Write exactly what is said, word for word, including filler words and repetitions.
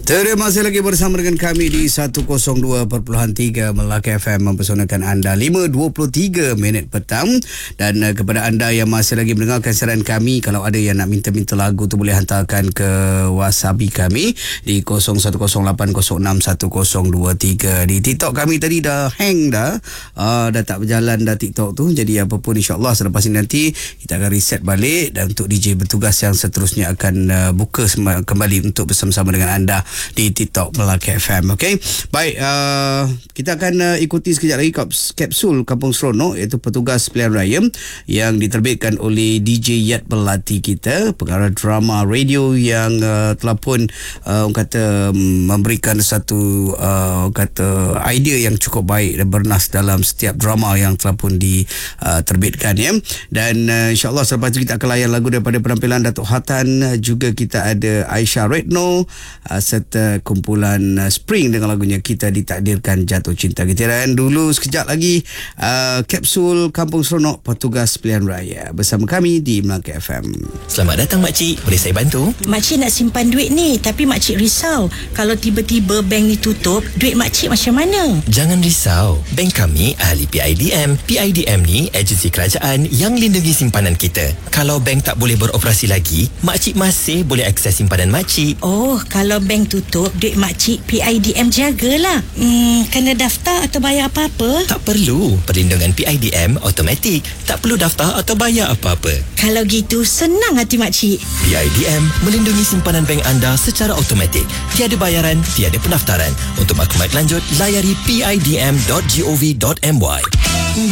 Terima kasih lagi bersama dengan kami di seratus dua perpuluhan tiga Melaka F M mempersonakan anda lima dua puluh tiga minit petang. Dan uh, kepada anda yang masih lagi mendengarkan siaran kami, kalau ada yang nak minta-minta lagu tu boleh hantarkan ke Wasabi kami di kosong satu kosong lapan kosong enam satu kosong dua tiga. Di TikTok kami tadi dah hang dah, uh, dah tak berjalan dah TikTok tu. Jadi apa pun insyaAllah selepas ini nanti kita akan reset balik, dan untuk D J bertugas yang seterusnya akan uh, buka sem- kembali untuk bersama-sama dengan anda di TikTok Melaka F M. Okey, baik, uh, kita akan uh, ikuti sekejap lagi kapsul Kampung Seronok, iaitu petugas pilihan raya yang diterbitkan oleh D J Yat Belati kita, pengarah drama radio yang uh, telah pun uh, orang kata um, memberikan satu uh, kata idea yang cukup baik dan bernas dalam setiap drama yang telah pun diterbitkan, ya. Dan uh, insyaAllah selepas itu kita akan layan lagu daripada penampilan Datuk Hatan, juga kita ada Aisyah Retno, uh, serta kumpulan uh, Spring dengan lagunya Kita Ditakdirkan Jatuh Cinta. Kita layan dulu sekejap lagi uh, kapsul Kampung Seronok petugas pilihan raya bersama kami di Melaka F M. Selamat datang makcik, boleh saya bantu? Makcik nak simpan duit ni, tapi makcik risau kalau tiba-tiba bank ni tutup, duit makcik macam mana? Jangan risau, bank kami ahli P I D M. P I D M ni agensi kerajaan yang lindungi simpanan kita. Kalau bank tak boleh beroperasi lagi, makcik masih boleh akses simpanan makcik. Oh, kalau bank tutup, duit makcik P I D M jagalah. Hmm, kena daftar atau bayar apa-apa? Tak perlu. Perlindungan P I D M automatik. Tak perlu daftar atau bayar apa-apa. Kalau gitu, senang hati makcik. P I D M melindungi simpanan bank anda secara automatik. Tiada bayaran, tiada pendaftaran. Untuk maklumat lanjut, layari p i d m dot gov dot m y.